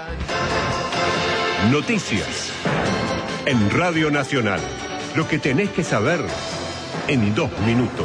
Noticias en Radio Nacional. Lo que tenés que saber en 2 minutos.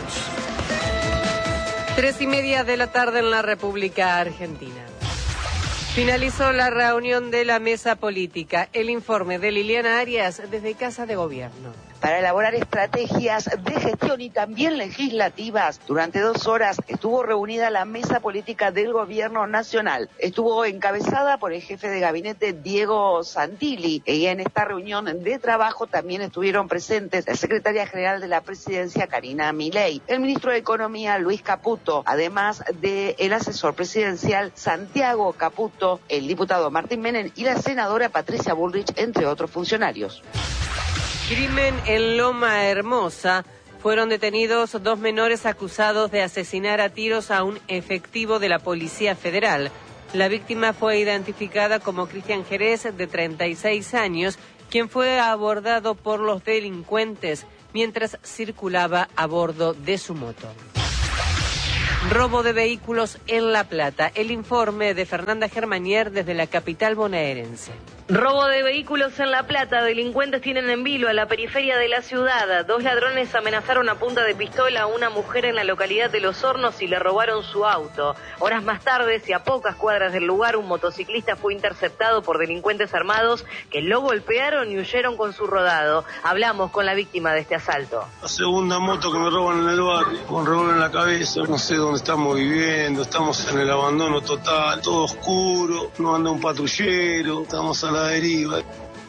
3:30 de la tarde en la República Argentina. Finalizó la reunión de la mesa política. El informe de Liliana Arias desde Casa de Gobierno. Para elaborar estrategias de gestión y también legislativas, durante 2 horas estuvo reunida la mesa política del Gobierno Nacional. Estuvo encabezada por el jefe de gabinete Diego Santilli, y en esta reunión de trabajo también estuvieron presentes la secretaria general de la Presidencia, Karina Milei, el ministro de Economía, Luis Caputo, además del asesor presidencial, Santiago Caputo, el diputado Martín Menem y la senadora Patricia Bullrich, entre otros funcionarios. Crimen en Loma Hermosa. Fueron detenidos 2 menores acusados de asesinar a tiros a un efectivo de la Policía Federal. La víctima fue identificada como Cristian Jerez, de 36 años, quien fue abordado por los delincuentes mientras circulaba a bordo de su moto. Robo de vehículos en La Plata. El informe de Fernanda Germanier desde la capital bonaerense. Robo de vehículos en La Plata. Delincuentes tienen en vilo a la periferia de la ciudad. 2 ladrones amenazaron a punta de pistola a una mujer en la localidad de Los Hornos y le robaron su auto. Horas más tarde, y a pocas cuadras del lugar, un motociclista fue interceptado por delincuentes armados que lo golpearon y huyeron con su rodado. Hablamos con la víctima de este asalto. La segunda moto que me roban en el barrio, con revólver en la cabeza. No sé dónde estamos viviendo, estamos en el abandono total, todo oscuro, no anda un patrullero, estamos a la deriva.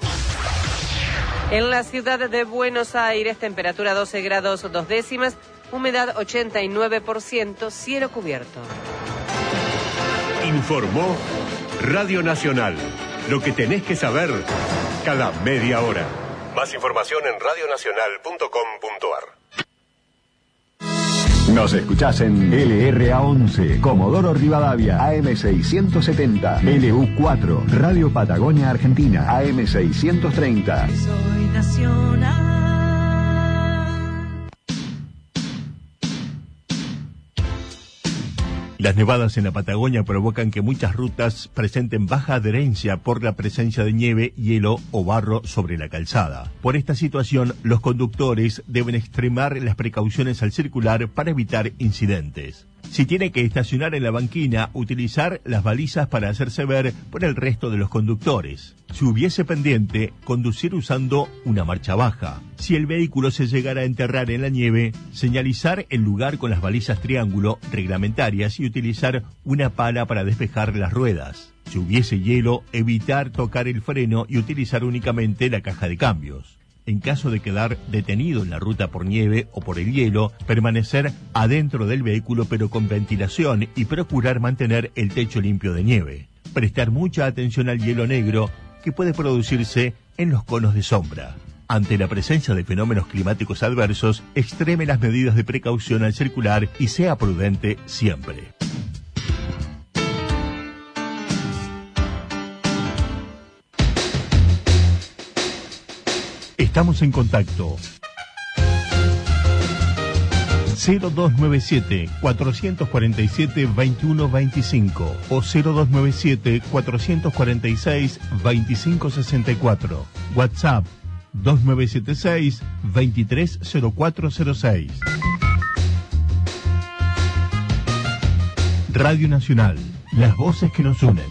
En la ciudad de Buenos Aires, temperatura 12 grados 2 décimas, humedad 89%, cielo cubierto. Informó Radio Nacional. Lo que tenés que saber cada media hora. Más información en radionacional.com.ar. Nos escuchás en LRA11, Comodoro Rivadavia, AM670, LU4, Radio Patagonia Argentina, AM630. Soy nacional. Las nevadas en la Patagonia provocan que muchas rutas presenten baja adherencia por la presencia de nieve, hielo o barro sobre la calzada. Por esta situación, los conductores deben extremar las precauciones al circular para evitar incidentes. Si tiene que estacionar en la banquina, utilizar las balizas para hacerse ver por el resto de los conductores. Si hubiese pendiente, conducir usando una marcha baja. Si el vehículo se llegara a enterrar en la nieve, señalizar el lugar con las balizas triángulo reglamentarias y utilizar una pala para despejar las ruedas. Si hubiese hielo, evitar tocar el freno y utilizar únicamente la caja de cambios. En caso de quedar detenido en la ruta por nieve o por el hielo, permanecer adentro del vehículo pero con ventilación y procurar mantener el techo limpio de nieve. Prestar mucha atención al hielo negro que puede producirse en los conos de sombra. Ante la presencia de fenómenos climáticos adversos, extreme las medidas de precaución al circular y sea prudente siempre. Estamos en contacto. 0297-447-2125 o 0297-446-2564. WhatsApp 2976-230406. Radio Nacional, las voces que nos unen.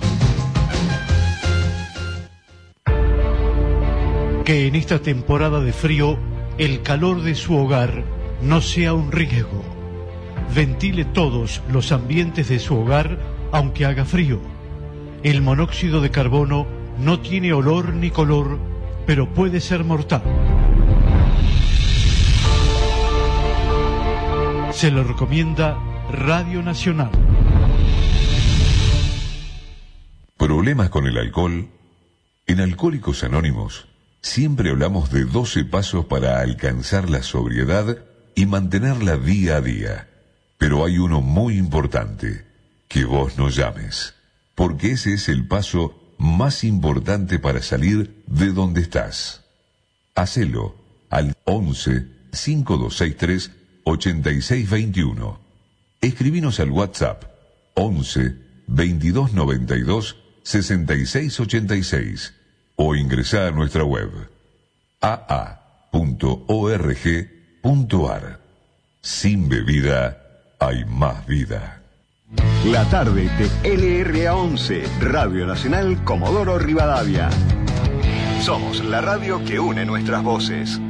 Que en esta temporada de frío el calor de su hogar no sea un riesgo. Ventile todos los ambientes de su hogar aunque haga frío. El monóxido de carbono no tiene olor ni color, pero puede ser mortal. Se lo recomienda Radio Nacional. ¿Problemas con el alcohol? En Alcohólicos Anónimos siempre hablamos de 12 pasos para alcanzar la sobriedad y mantenerla día a día. Pero hay uno muy importante, que vos no llames, porque ese es el paso más importante para salir de donde estás. Hacelo al 11-5263-8621. Escribinos al WhatsApp 11-2292 6686 o ingresá a nuestra web aa.org.ar. Sin bebida hay más vida. La tarde de LRA11, Radio Nacional Comodoro Rivadavia. Somos la radio que une nuestras voces.